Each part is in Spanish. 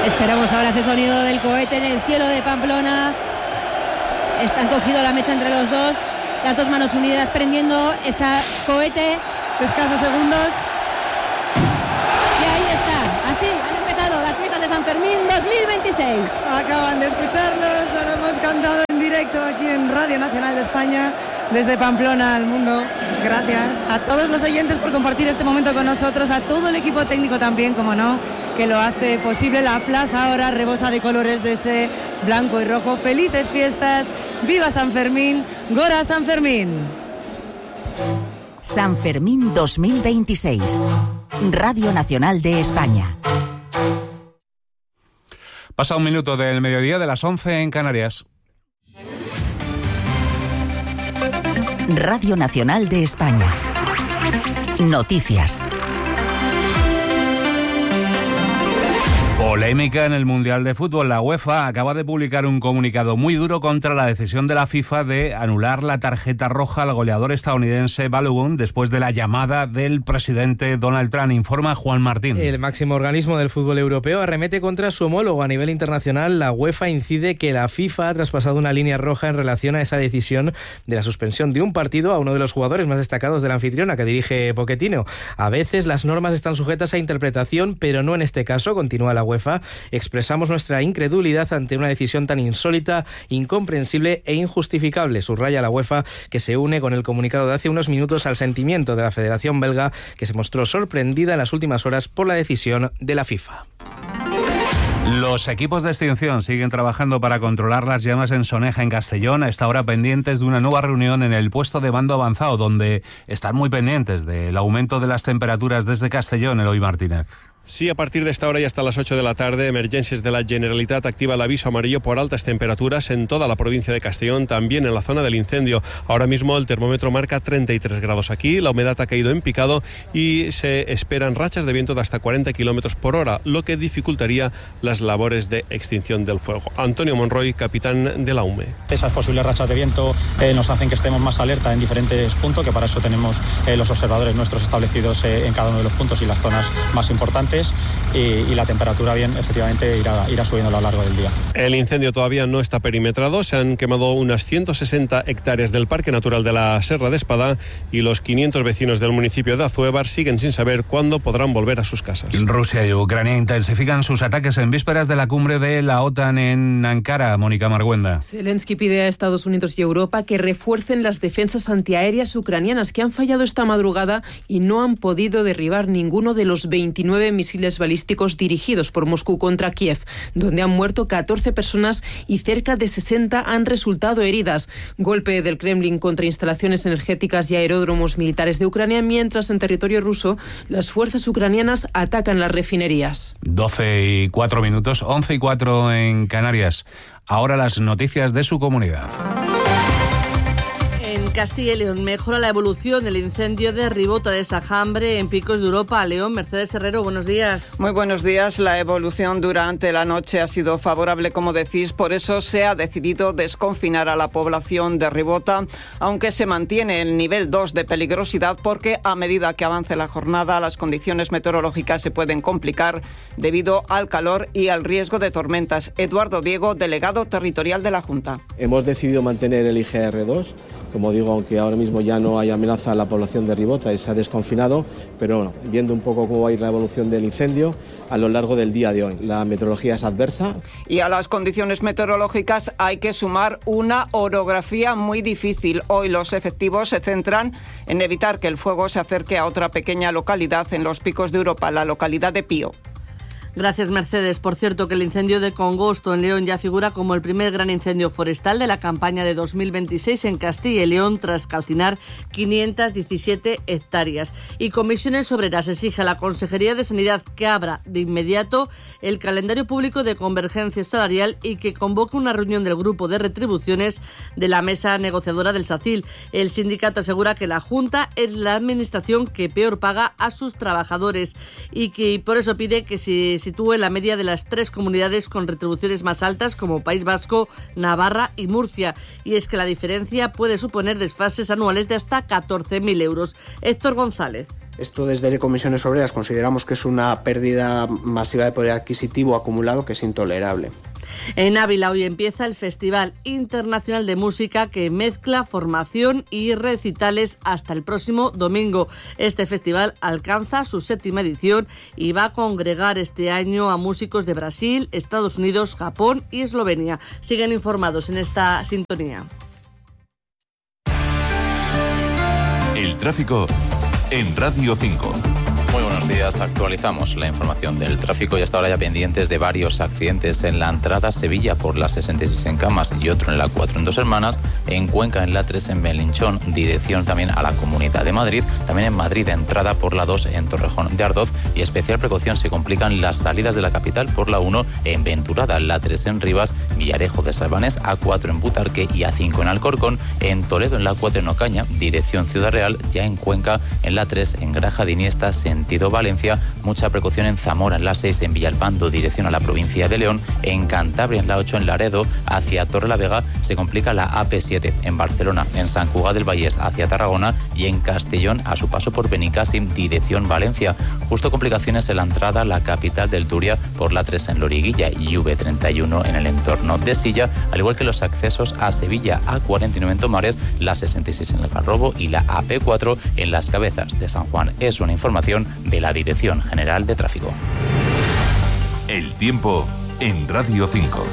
Esperamos ahora ese sonido del cohete en el cielo de Pamplona. Están cogido la mecha entre los dos, las dos manos unidas prendiendo ese cohete. Escasos segundos. Y ahí está, así han empezado las fiestas de San Fermín 2026. Acaban de escucharlos, lo hemos cantado en directo aquí en Radio Nacional de España, desde Pamplona al mundo. Gracias a todos los oyentes por compartir este momento con nosotros, a todo el equipo técnico también, como no, que lo hace posible. La plaza ahora rebosa de colores de ese blanco y rojo. Felices fiestas, viva San Fermín, Gora San Fermín. San Fermín 2026, Radio Nacional de España. Pasa un minuto del mediodía de las 11 en Canarias. Radio Nacional de España. Noticias. Polémica en el Mundial de Fútbol. La UEFA acaba de publicar un comunicado muy duro contra la decisión de la FIFA de anular la tarjeta roja al goleador estadounidense Balogun después de la llamada del presidente Donald Trump, informa Juan Martín. El máximo organismo del fútbol europeo arremete contra su homólogo a nivel internacional. La UEFA incide que la FIFA ha traspasado una línea roja en relación a esa decisión de la suspensión de un partido a uno de los jugadores más destacados de la anfitriona que dirige Pochettino. A veces las normas están sujetas a interpretación, pero no en este caso, continúa la UEFA. Expresamos nuestra incredulidad ante una decisión tan insólita, incomprensible e injustificable, subraya la UEFA, que se une con el comunicado de hace unos minutos al sentimiento de la Federación Belga, que se mostró sorprendida en las últimas horas por la decisión de la FIFA. Los equipos de extinción siguen trabajando para controlar las llamas en Soneja, en Castellón, a esta hora pendientes de una nueva reunión en el puesto de mando avanzado, donde están muy pendientes del aumento de las temperaturas. Desde Castellón, Eloy Martínez. Sí, a partir de esta hora y hasta las 8 de la tarde, Emergencias de la Generalitat activa el aviso amarillo por altas temperaturas en toda la provincia de Castellón, también en la zona del incendio. Ahora mismo el termómetro marca 33 grados aquí, la humedad ha caído en picado y se esperan rachas de viento de hasta 40 kilómetros por hora, lo que dificultaría las labores de extinción del fuego. Antonio Monroy, capitán de la UME. Esas posibles rachas de viento nos hacen que estemos más alerta en diferentes puntos, que para eso tenemos los observadores nuestros establecidos en cada uno de los puntos y las zonas más importantes. Y la temperatura, bien, efectivamente irá subiendo a lo largo del día. El incendio todavía no está perimetrado, se han quemado unas 160 hectáreas del Parque Natural de la Serra de Espadá y los 500 vecinos del municipio de Azuévar siguen sin saber cuándo podrán volver a sus casas. Rusia y Ucrania intensifican sus ataques en vísperas de la cumbre de la OTAN en Ankara. Mónica Marguenda. Zelensky pide a Estados Unidos y Europa que refuercen las defensas antiaéreas ucranianas que han fallado esta madrugada y no han podido derribar ninguno de los 29 misiles balísticos dirigidos por Moscú contra Kiev, donde han muerto 14 personas y cerca de 60 han resultado heridas. Golpe del Kremlin contra instalaciones energéticas y aeródromos militares de Ucrania, mientras en territorio ruso las fuerzas ucranianas atacan las refinerías. 12:04, 11:04 en Canarias. Ahora las noticias de su comunidad. En Castilla y León mejora la evolución del incendio de Ribota de Sajambre en Picos de Europa. León, Mercedes Herrero, buenos días. Muy buenos días. La evolución durante la noche ha sido favorable, como decís, por eso se ha decidido desconfinar a la población de Ribota, aunque se mantiene el nivel 2 de peligrosidad porque a medida que avance la jornada las condiciones meteorológicas se pueden complicar debido al calor y al riesgo de tormentas. Eduardo Diego, delegado territorial de la Junta. Hemos decidido mantener el IGR2. Como digo, aunque ahora mismo ya no hay amenaza a la población de Ribota y se ha desconfinado, pero bueno, viendo un poco cómo va a ir la evolución del incendio a lo largo del día de hoy. La meteorología es adversa. Y a las condiciones meteorológicas hay que sumar una orografía muy difícil. Hoy los efectivos se centran en evitar que el fuego se acerque a otra pequeña localidad en los Picos de Europa, la localidad de Pío. Gracias, Mercedes. Por cierto, que el incendio de Congosto en León ya figura como el primer gran incendio forestal de la campaña de 2026 en Castilla y León, tras calcinar 517 hectáreas. Y Comisiones Obreras exige a la Consejería de Sanidad que abra de inmediato el calendario público de convergencia salarial y que convoque una reunión del grupo de retribuciones de la mesa negociadora del SACIL. El sindicato asegura que la Junta es la administración que peor paga a sus trabajadores y que por eso pide que se sitúe en la media de las 3 comunidades con retribuciones más altas como País Vasco, Navarra y Murcia. Y es que la diferencia puede suponer desfases anuales de hasta 14.000 euros. Héctor González. Esto desde Comisiones Obreras consideramos que es una pérdida masiva de poder adquisitivo acumulado que es intolerable. En Ávila hoy empieza el Festival Internacional de Música que mezcla formación y recitales hasta el próximo domingo. Este festival alcanza su 7ª edición y va a congregar este año a músicos de Brasil, Estados Unidos, Japón y Eslovenia. Siguen informados en esta sintonía. El tráfico en Radio 5. Muy buenos días, actualizamos la información del tráfico y hasta ahora ya pendientes de varios accidentes en la entrada a Sevilla por la 66 en Camas y otro en la 4 en Dos Hermanas, en Cuenca en la 3 en Belinchón, dirección también a la Comunidad de Madrid, también en Madrid entrada por la 2 en Torrejón de Ardoz y especial precaución se complican las salidas de la capital por la 1 en Venturada, la 3 en Rivas, Villarejo de Salvanés, A4 en Butarque y A5 en Alcorcón, en Toledo en la 4 en Ocaña, dirección Ciudad Real, ya en Cuenca en la 3 en Graja de Iniesta, sentido Valencia, mucha precaución en Zamora en la 6 en Villalpando, dirección a la provincia de León, en Cantabria en la 8 en Laredo, hacia Torrelavega se complica la AP7, en Barcelona, en Sant Cugat del Vallès hacia Tarragona y en Castellón a su paso por Benicàssim, dirección Valencia. Justo complicaciones en la entrada a la capital del Túria por la 3 en Loriguilla y V31 en el entorno de Silla, al igual que los accesos a Sevilla, A49 en Tomares, la 66 en el Garrobo y la AP4 en Las Cabezas de San Juan. Es una información de la Dirección General de Tráfico. El tiempo en Radio 5.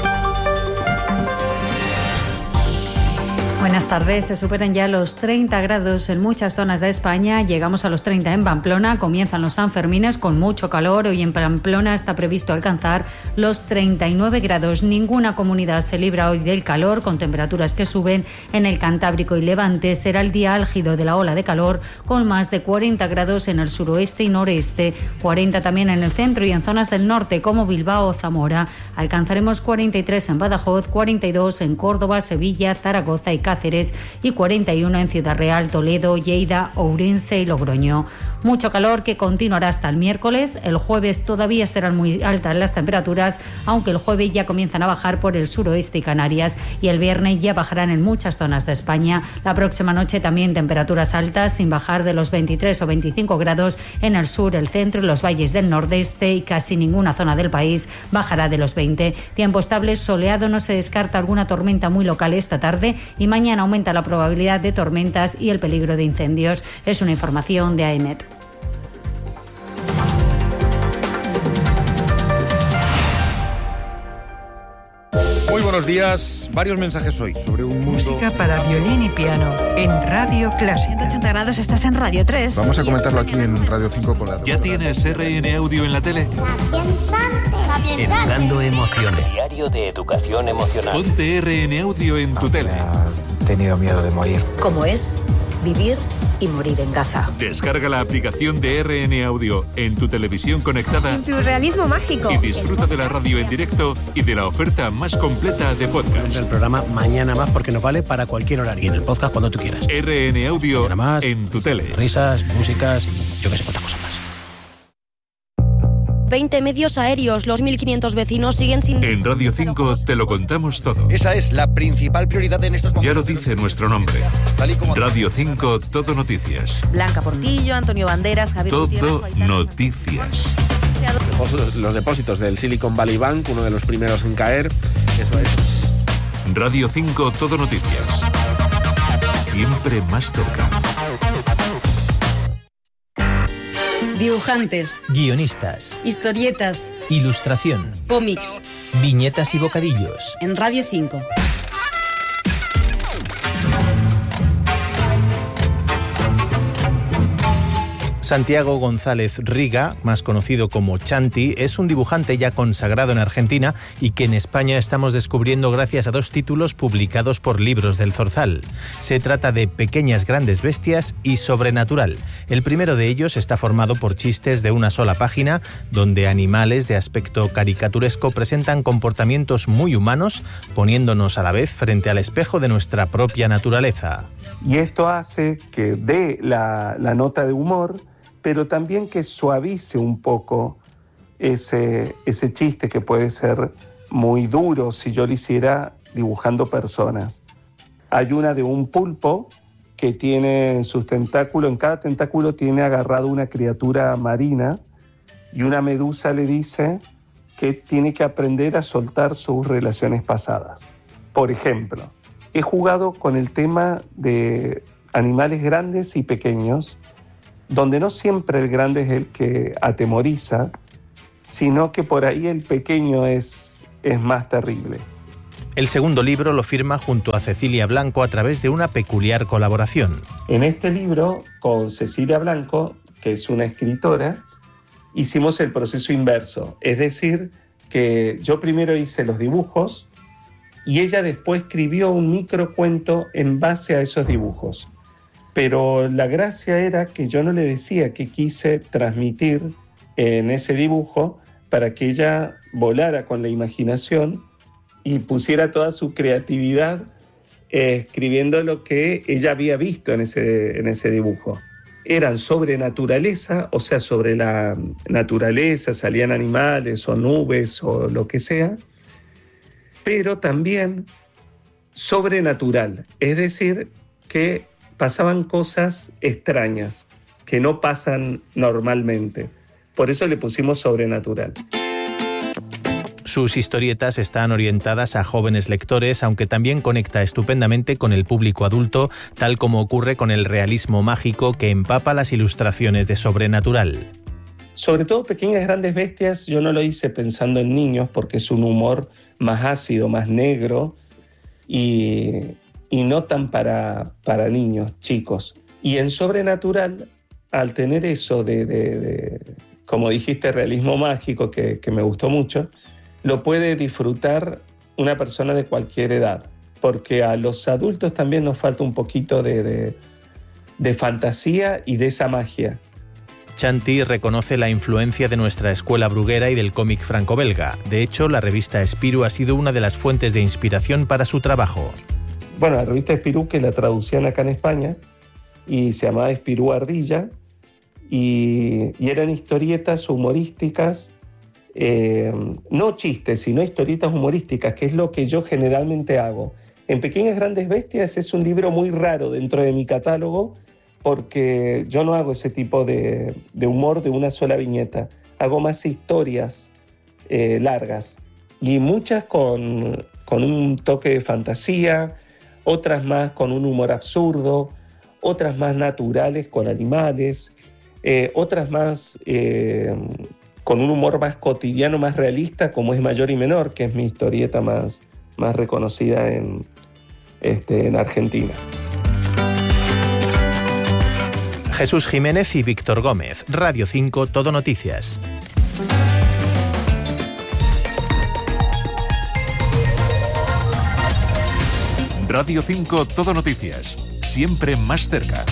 Buenas tardes. Se superan ya los 30 grados en muchas zonas de España. Llegamos a los 30 en Pamplona. Comienzan los Sanfermines con mucho calor. Hoy en Pamplona está previsto alcanzar los 39 grados. Ninguna comunidad se libra hoy del calor, con temperaturas que suben en el Cantábrico y Levante. Será el día álgido de la ola de calor, con más de 40 grados en el suroeste y noreste, 40 también en el centro y en zonas del norte como Bilbao o Zamora. Alcanzaremos 43 en Badajoz, 42 en Córdoba, Sevilla, Zaragoza y Cáceres y 41 en Ciudad Real, Toledo, Lleida, Ourense y Logroño. Mucho calor que continuará hasta el miércoles. El jueves todavía serán muy altas las temperaturas, aunque el jueves ya comienzan a bajar por el suroeste y Canarias y el viernes ya bajarán en muchas zonas de España. La próxima noche también temperaturas altas, sin bajar de los 23 o 25 grados en el sur, el centro y los valles del nordeste, y casi ninguna zona del país bajará de los 20. Tiempo estable, soleado, no se descarta alguna tormenta muy local esta tarde y mañana aumenta la probabilidad de tormentas y el peligro de incendios. Es una información de AEMET. Muy buenos días. Varios mensajes hoy sobre un mundo... Música para violín y piano en Radio Clásica. 180 grados, estás en Radio 3. Vamos a comentarlo aquí en Radio 5 con la... ¿Ya tienes RN Audio en la tele? Educando emociones. Diario de educación emocional. Ponte RN Audio en tu tele. He tenido miedo de morir. ¿Cómo es vivir y morir en Gaza? Descarga la aplicación de RN Audio en tu televisión conectada. Surrealismo mágico. Y disfruta de la radio en directo y de la oferta más completa de podcast. El programa Mañana Más, porque nos vale para cualquier horario. Y en el podcast cuando tú quieras. RN Audio más, en tu tele. Risas, músicas y yo que sé cuántas cosas más. 20 medios aéreos, los 1.500 vecinos siguen sin... En Radio 5 te lo contamos todo. Esa es la principal prioridad en estos momentos. Ya lo dice nuestro nombre. Radio 5, Todo Noticias. Blanca Portillo, Antonio Banderas, Javier Todo Noticias. Los depósitos del Silicon Valley Bank, uno de los primeros en caer. Eso es. Radio 5, Todo Noticias. Siempre más cerca. Dibujantes, guionistas, historietas, ilustración, cómics, viñetas y bocadillos. En Radio 5. Santiago González Riga, más conocido como Chanti, es un dibujante ya consagrado en Argentina y que en España estamos descubriendo gracias a 2 títulos publicados por Libros del Zorzal. Se trata de Pequeñas Grandes Bestias y Sobrenatural. El primero de ellos está formado por chistes de una sola página, donde animales de aspecto caricaturesco presentan comportamientos muy humanos, poniéndonos a la vez frente al espejo de nuestra propia naturaleza. Y esto hace que dé la nota de humor, pero también que suavice un poco ese chiste que puede ser muy duro si yo lo hiciera dibujando personas. Hay una de un pulpo que tiene en sus tentáculos, en cada tentáculo tiene agarrado una criatura marina y una medusa le dice que tiene que aprender a soltar sus relaciones pasadas. Por ejemplo, he jugado con el tema de animales grandes y pequeños, donde no siempre el grande es el que atemoriza, sino que por ahí el pequeño es más terrible. El segundo libro lo firma junto a Cecilia Blanco a través de una peculiar colaboración. En este libro, con Cecilia Blanco, que es una escritora, hicimos el proceso inverso. Es decir, que yo primero hice los dibujos y ella después escribió un microcuento en base a esos dibujos. Pero la gracia era que yo no le decía qué quise transmitir en ese dibujo para que ella volara con la imaginación y pusiera toda su creatividad escribiendo lo que ella había visto en ese dibujo. Eran sobre naturaleza, o sea, sobre la naturaleza, salían animales o nubes o lo que sea, pero también sobrenatural, es decir, que pasaban cosas extrañas que no pasan normalmente. Por eso le pusimos sobrenatural. Sus historietas están orientadas a jóvenes lectores, aunque también conecta estupendamente con el público adulto, tal como ocurre con el realismo mágico que empapa las ilustraciones de Sobrenatural. Sobre todo Pequeñas Grandes Bestias yo no lo hice pensando en niños porque es un humor más ácido, más negro y no tan para niños chicos. Y en Sobrenatural, al tener eso de como dijiste, realismo mágico, que me gustó mucho, lo puede disfrutar una persona de cualquier edad, porque a los adultos también nos falta un poquito de fantasía y de esa magia. Chanty reconoce la influencia de nuestra escuela bruguera y del cómic franco-belga. De hecho, la revista Spirou ha sido una de las fuentes de inspiración para su trabajo. Bueno, la revista Spirou, que la traducían acá en España, y se llamaba Spirou Ardilla, y eran historietas humorísticas, no chistes, sino historietas humorísticas, que es lo que yo generalmente hago. En Pequeñas Grandes Bestias es un libro muy raro dentro de mi catálogo, porque yo no hago ese tipo de humor de una sola viñeta. Hago más historias largas, y muchas con un toque de fantasía, otras más con un humor absurdo, otras más naturales con animales, otras más con un humor más cotidiano, más realista, como es Mayor y Menor, que es mi historieta más reconocida en Argentina. Jesús Jiménez y Víctor Gómez, Radio 5, Todo Noticias. Radio 5, Todo Noticias, siempre más cerca.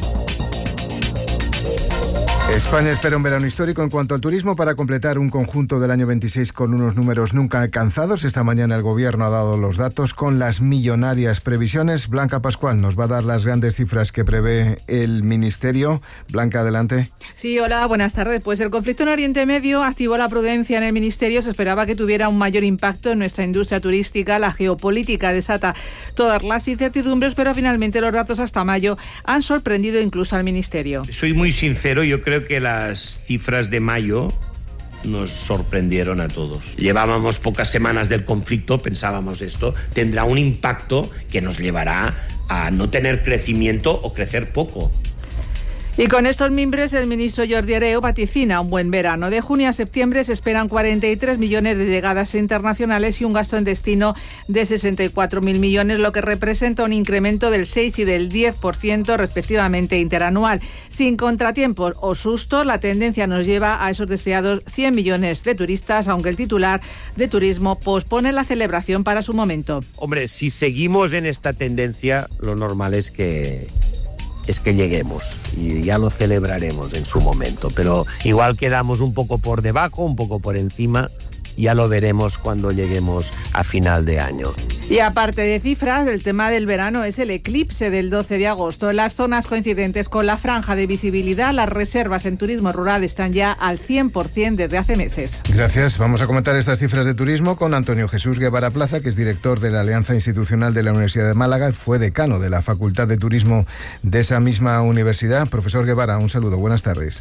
España espera un verano histórico en cuanto al turismo para completar un conjunto del año 26 con unos números nunca alcanzados. Esta mañana el Gobierno ha dado los datos con las millonarias previsiones. Blanca Pascual nos va a dar las grandes cifras que prevé el Ministerio. Blanca, adelante. Sí, hola, buenas tardes. Pues el conflicto en Oriente Medio activó la prudencia en el Ministerio. Se esperaba que tuviera un mayor impacto en nuestra industria turística. La geopolítica desata todas las incertidumbres, pero finalmente los datos hasta mayo han sorprendido incluso al Ministerio. Soy muy sincero, yo creo que las cifras de mayo nos sorprendieron a todos. Llevábamos pocas semanas del conflicto, pensábamos esto tendrá un impacto que nos llevará a no tener crecimiento o crecer poco. Y con estos mimbres, el ministro Jordi Hereu vaticina un buen verano. De junio a septiembre se esperan 43 millones de llegadas internacionales y un gasto en destino de 64.000 millones, lo que representa un incremento del 6 y del 10% respectivamente interanual. Sin contratiempos o sustos, la tendencia nos lleva a esos deseados 100 millones de turistas, aunque el titular de Turismo pospone la celebración para su momento. Hombre, si seguimos en esta tendencia, lo normal es que lleguemos y ya lo celebraremos en su momento, pero igual quedamos un poco por debajo, un poco por encima, ya lo veremos cuando lleguemos a final de año. Y aparte de cifras, el tema del verano es el eclipse del 12 de agosto. En las zonas coincidentes con la franja de visibilidad, las reservas en turismo rural están ya al 100% desde hace meses. Gracias. Vamos a comentar estas cifras de turismo con Antonio Jesús Guevara Plaza, que es director de la Alianza Institucional de la Universidad de Málaga, fue decano de la Facultad de Turismo de esa misma universidad. Profesor Guevara, un saludo. Buenas tardes.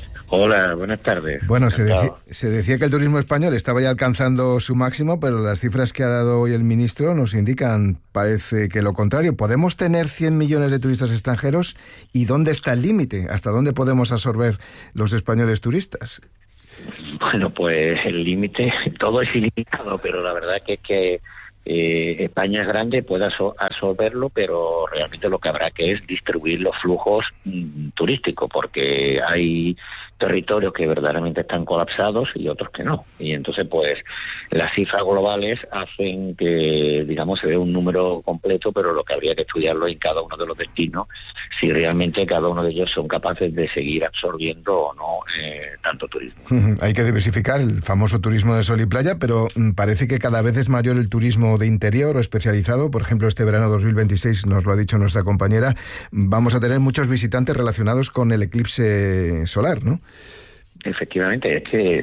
Hola, buenas tardes. Bueno, se decía que el turismo español estaba ya alcanzando su máximo, pero las cifras que ha dado hoy el ministro nos indican, parece que lo contrario. ¿Podemos tener 100 millones de turistas extranjeros? ¿Y dónde está el límite? ¿Hasta dónde podemos absorber los españoles turistas? Bueno, pues el límite, todo es ilimitado, pero la verdad que es que España es grande, puede absorberlo, pero realmente lo que habrá que es distribuir los flujos turísticos, porque hay territorios que verdaderamente están colapsados y otros que no. Y entonces, pues, las cifras globales hacen que, digamos, se ve un número completo, pero lo que habría que estudiarlo en cada uno de los destinos, si realmente cada uno de ellos son capaces de seguir absorbiendo o no tanto turismo. Hay que diversificar el famoso turismo de sol y playa, pero parece que cada vez es mayor el turismo de interior o especializado. Por ejemplo, este verano 2026, nos lo ha dicho nuestra compañera, vamos a tener muchos visitantes relacionados con el eclipse solar, ¿no? Efectivamente, es que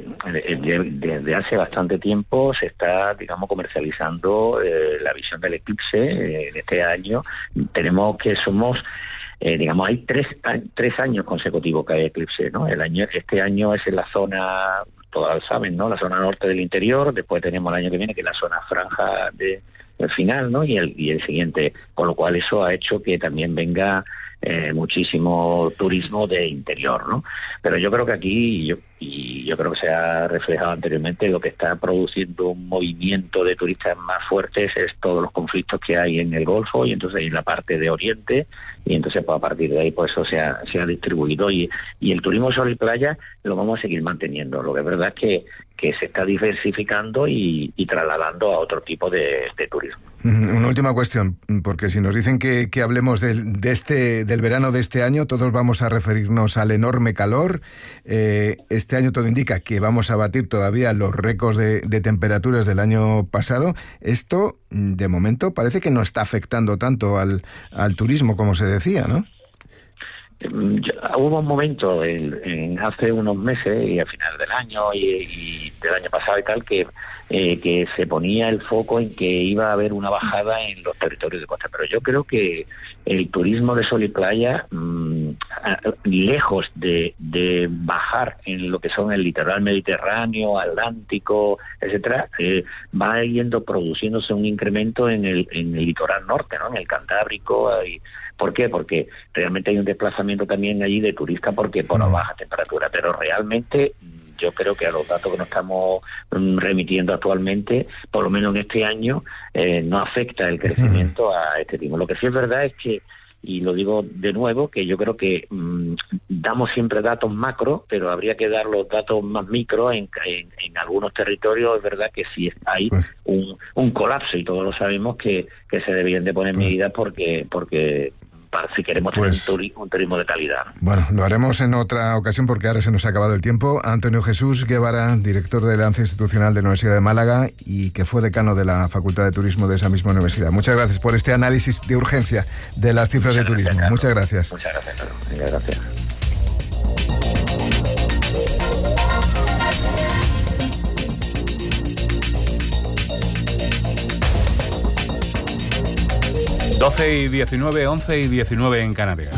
desde hace bastante tiempo se está, digamos, comercializando la visión del eclipse. En este año tenemos que somos, digamos, hay tres años consecutivos que hay eclipse, ¿no? Este año es en la zona, todas saben, ¿no? La zona norte del interior. Después tenemos el año que viene que es la zona franja del final, ¿no? Y el siguiente, con lo cual eso ha hecho que también venga muchísimo turismo de interior, ¿no? Pero yo creo que aquí, yo creo que se ha reflejado anteriormente, lo que está produciendo un movimiento de turistas más fuertes es todos los conflictos que hay en el Golfo y entonces en la parte de Oriente, y entonces pues, a partir de ahí pues eso se ha distribuido y el turismo sol y playa lo vamos a seguir manteniendo. Lo que es verdad es que se está diversificando y trasladando a otro tipo de turismo. Una última cuestión, porque si nos dicen que hablemos del verano de este año, todos vamos a referirnos al enorme calor. Este año todo indica que vamos a batir todavía los récords de temperaturas del año pasado. Esto, de momento, parece que no está afectando tanto al turismo como se decía, ¿no? Hubo un momento hace unos meses y a final del año y del año pasado y tal que se ponía el foco en que iba a haber una bajada en los territorios de costa, pero yo creo que el turismo de sol y playa, lejos de bajar en lo que son el litoral mediterráneo, atlántico, etcétera, va yendo produciéndose un incremento en el litoral norte, ¿no? En el Cantábrico. ¿Por qué? Porque realmente hay un desplazamiento también allí de turistas porque por baja temperatura, pero realmente yo creo que a los datos que nos estamos remitiendo actualmente, por lo menos en este año, no afecta el crecimiento a este ritmo. Lo que sí es verdad es que, y lo digo de nuevo, que yo creo que damos siempre datos macro, pero habría que dar los datos más micro en algunos territorios. Es verdad que sí hay un colapso y todos lo sabemos que se debían de poner medidas porque si queremos tener un turismo de calidad. Bueno, lo haremos en otra ocasión porque ahora se nos ha acabado el tiempo. Antonio Jesús Guevara, director de la Alianza Institucional de la Universidad de Málaga y que fue decano de la Facultad de Turismo de esa misma universidad. Muchas gracias por este análisis de urgencia de las cifras de turismo. Carlos. Muchas gracias. Muchas gracias, Carlos. Muchas gracias. Doce y 19, 11 y 19 en Canarias.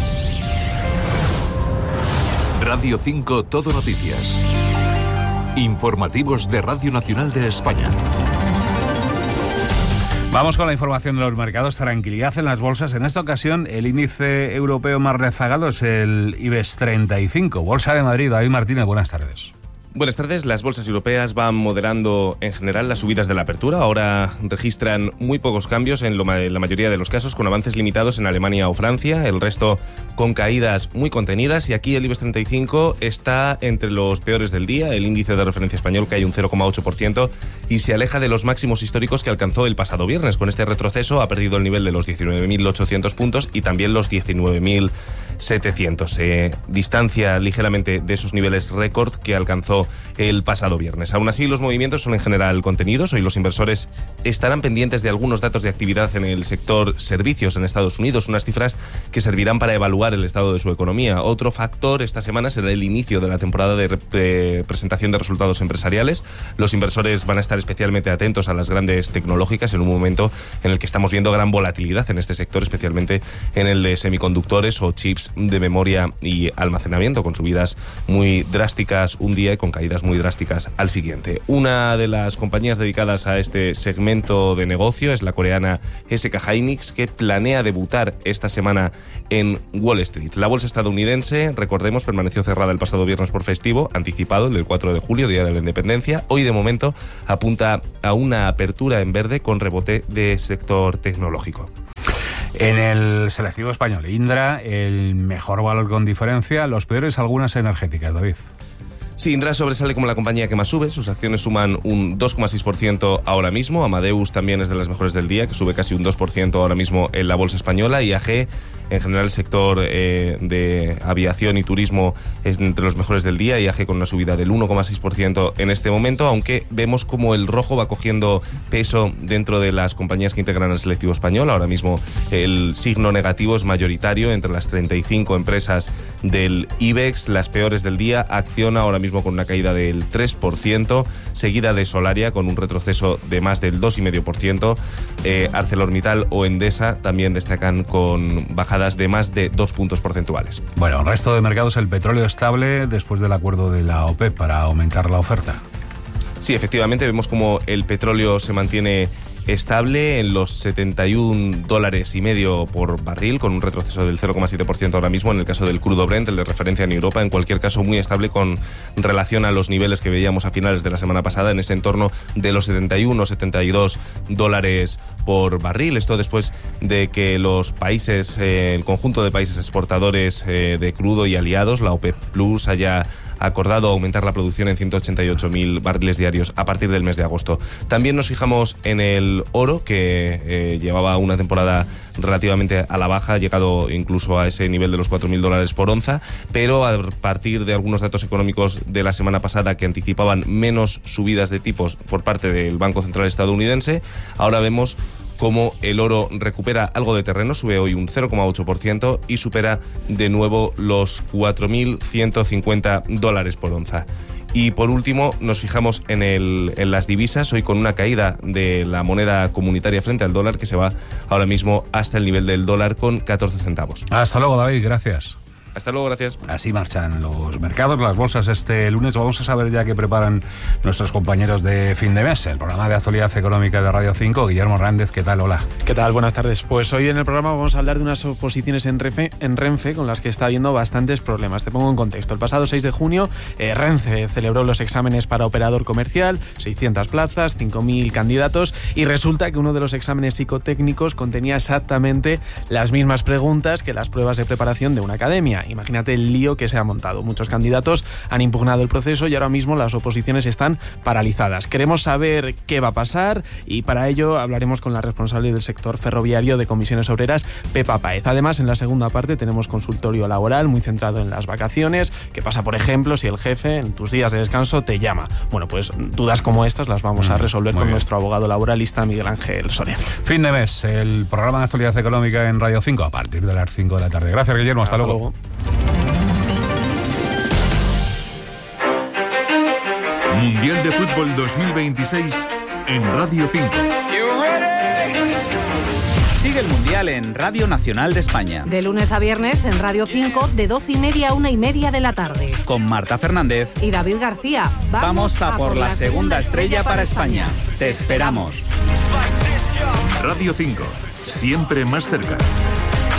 Radio 5 Todo Noticias. Informativos de Radio Nacional de España. Vamos con la información de los mercados. Tranquilidad en las bolsas. En esta ocasión, el índice europeo más rezagado es el IBEX 35. Bolsa de Madrid. David Martínez, buenas tardes. Buenas tardes. Las bolsas europeas van moderando en general las subidas de la apertura. Ahora registran muy pocos cambios en la mayoría de los casos, con avances limitados en Alemania o Francia, el resto con caídas muy contenidas. Y aquí el IBEX 35 está entre los peores del día. El índice de referencia español cae un 0,8% y se aleja de los máximos históricos que alcanzó el pasado viernes. Con este retroceso ha perdido el nivel de los 19.800 puntos y también los 19.000 700. Se distancia ligeramente de esos niveles récord que alcanzó el pasado viernes. Aún así, los movimientos son en general contenidos. Hoy los inversores estarán pendientes de algunos datos de actividad en el sector servicios en Estados Unidos, unas cifras que servirán para evaluar el estado de su economía. Otro factor esta semana será el inicio de la temporada de presentación de resultados empresariales. Los inversores van a estar especialmente atentos a las grandes tecnológicas en un momento en el que estamos viendo gran volatilidad en este sector, especialmente en el de semiconductores o chips de memoria y almacenamiento, con subidas muy drásticas un día y con caídas muy drásticas al siguiente. Una de las compañías dedicadas a este segmento de negocio es la coreana SK Hynix, que planea debutar esta semana en Wall Street. La bolsa estadounidense, recordemos, permaneció cerrada el pasado viernes por festivo, anticipado, el del 4 de julio, Día de la Independencia. Hoy, de momento, apunta a una apertura en verde con rebote de sector tecnológico. En el selectivo español, Indra, el mejor valor con diferencia, los peores algunas energéticas, David. Sí, Indra sobresale como la compañía que más sube, sus acciones suman un 2,6% ahora mismo, Amadeus también es de las mejores del día, que sube casi un 2% ahora mismo en la bolsa española, IAG, en general el sector de aviación y turismo es entre los mejores del día, IAG con una subida del 1,6% en este momento, aunque vemos como el rojo va cogiendo peso dentro de las compañías que integran el selectivo español. Ahora mismo el signo negativo es mayoritario entre las 35 empresas del IBEX, las peores del día, Acciona ahora mismo con una caída del 3%, seguida de Solaria con un retroceso de más del 2,5%, ArcelorMittal o Endesa también destacan con bajadas de más de 2 puntos porcentuales. Bueno, el resto de mercados, el petróleo estable después del acuerdo de la OPEP para aumentar la oferta. Sí, efectivamente, vemos como el petróleo se mantiene estable en los $71.50 por barril, con un retroceso del 0,7% ahora mismo en el caso del crudo Brent, el de referencia en Europa. En cualquier caso, muy estable con relación a los niveles que veíamos a finales de la semana pasada, en ese entorno de los $71-72 por barril. Esto después de que los países, el conjunto de países exportadores de crudo y aliados, la OPEP Plus, haya acordado aumentar la producción en 188.000 barriles diarios a partir del mes de agosto. También nos fijamos en el oro, que llevaba una temporada relativamente a la baja, ha llegado incluso a ese nivel de los $4.000 por onza, pero a partir de algunos datos económicos de la semana pasada que anticipaban menos subidas de tipos por parte del Banco Central estadounidense, ahora vemos cómo el oro recupera algo de terreno, sube hoy un 0,8% y supera de nuevo los $4.150 por onza. Y por último, nos fijamos en las divisas, hoy con una caída de la moneda comunitaria frente al dólar, que se va ahora mismo hasta el nivel del dólar con 14 centavos. Hasta luego, David, gracias. Hasta luego, gracias. Así marchan los mercados, las bolsas este lunes. Vamos a saber ya qué preparan nuestros compañeros de fin de mes. El programa de actualidad económica de Radio 5, Guillermo Hernández, ¿qué tal? Hola. ¿Qué tal? Buenas tardes. Pues hoy en el programa vamos a hablar de unas oposiciones en Renfe con las que está habiendo bastantes problemas. Te pongo en contexto. El pasado 6 de junio, Renfe celebró los exámenes para operador comercial, 600 plazas, 5.000 candidatos, y resulta que uno de los exámenes psicotécnicos contenía exactamente las mismas preguntas que las pruebas de preparación de una academia. Imagínate el lío que se ha montado. Muchos candidatos han impugnado el proceso y ahora mismo las oposiciones están paralizadas. Queremos saber qué va a pasar y para ello hablaremos con la responsable del sector ferroviario de Comisiones Obreras, Pepa Páez. Además, en la segunda parte tenemos consultorio laboral muy centrado en las vacaciones. ¿Qué pasa, por ejemplo, si el jefe en tus días de descanso te llama? Bueno, pues dudas como estas las vamos a resolver con nuestro abogado laboralista Miguel Ángel Soria. Fin de mes, el programa de actualidad económica en Radio 5 a partir de las 5 de la tarde. Gracias, Guillermo. Hasta luego. Mundial de Fútbol 2026 en Radio 5. Sigue el Mundial en Radio Nacional de España. De lunes a viernes en Radio 5, de 12:30 a 1:30 de la tarde. Con Marta Fernández y David García. Vamos a por la segunda estrella para España. Te esperamos. Radio 5, siempre más cerca.